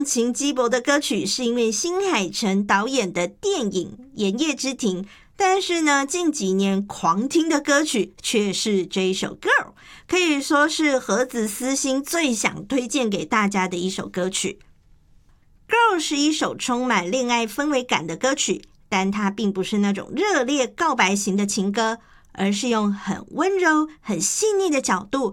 情激勃的歌曲是因为新海诚导演的电影《炎夜之庭》，但是呢，近几年狂听的歌曲却是这一首 Girl， 可以说是盒子私心最想推荐给大家的一首歌曲。Girl 是一首充满恋爱氛围感的歌曲，但它并不是那种热烈告白型的情歌，而是用很温柔、很细腻的角度